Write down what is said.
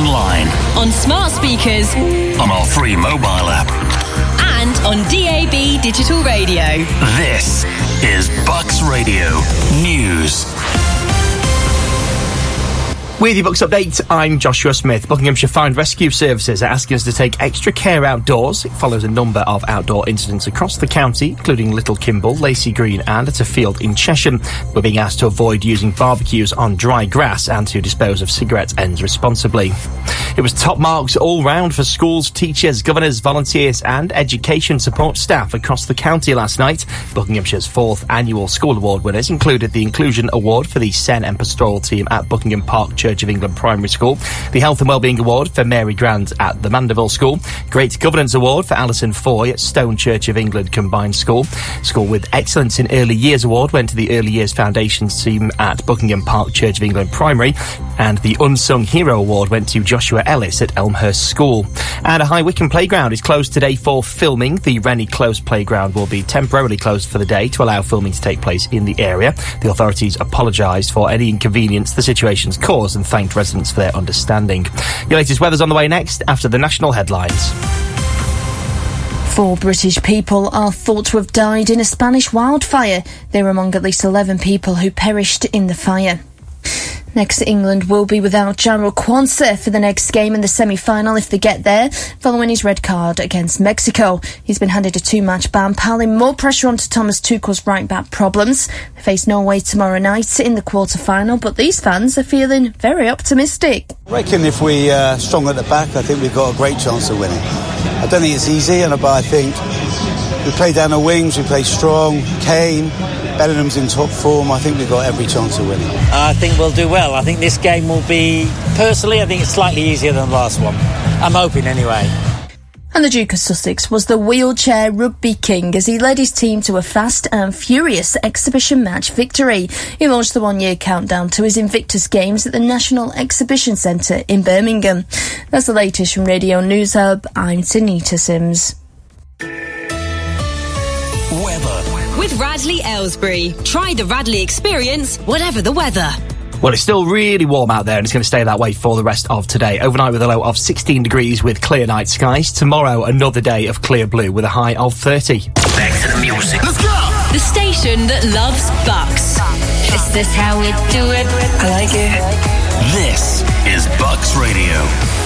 online, on smart speakers, on our free mobile app, and on DAB digital radio. This is Bucks Radio News. With your Bucks update, I'm Joshua Smith. Buckinghamshire Fire and Rescue Services are asking us to take extra care outdoors. It follows a number of outdoor incidents across the county, including Little Kimble, Lacey Green and at a field in Chesham. We're being asked to avoid using barbecues on dry grass and to dispose of cigarette ends responsibly. It was top marks all round for schools, teachers, governors, volunteers and education support staff across the county last night. Buckinghamshire's 4th annual school award winners included the Inclusion Award for the Sen and Pastoral team at Buckingham Park Church of England Primary School, the Health and Wellbeing Award for Mary Grand at the Mandeville School, Great Governance Award for Alison Foy at Stone Church of England Combined School. School with Excellence in Early Years Award went to the Early Years Foundations team at Buckingham Park Church of England Primary, and the Unsung Hero Award went to Joshua Ellis at Elmhurst School. And a High Wycombe playground is closed today for filming. The Rennie Close playground will be temporarily closed for the day to allow filming to take place in the area. The authorities apologised for any inconvenience the situation's caused and thanked residents for their understanding. Your latest weather's on the way next after the national headlines. 4 British people are thought to have died in a Spanish wildfire. They were among at least 11 people who perished in the fire. Next, England will be without Jarrell Quansah for the next game in the semi-final if they get there, following his red card against Mexico. He's been handed a 2-match ban, piling more pressure onto Thomas Tuchel's right-back problems. They face Norway tomorrow night in the quarter-final, but these fans are feeling very optimistic. I reckon if we're strong at the back, I think we've got a great chance of winning. I don't think it's easy, but I think we play down the wings, we play strong. Kane, Bellingham's in top form. I think we've got every chance of winning. I think we'll do well. I think this game will be, personally, I think it's slightly easier than the last one. I'm hoping anyway. And the Duke of Sussex was the wheelchair rugby king as he led his team to a fast and furious exhibition match victory. He launched the 1-year countdown to his Invictus Games at the National Exhibition Centre in Birmingham. That's the latest from Radio News Hub. I'm Tanita Sims. Weather. With Radley Aylesbury. Try the Radley experience, whatever the weather. Well, it's still really warm out there and it's going to stay that way for the rest of today. Overnight with a low of 16 degrees with clear night skies. Tomorrow, another day of clear blue with a high of 30. Back to the music. Let's go! The station that loves Bucks. Is this how we do it? I like it. This is Bucks Radio.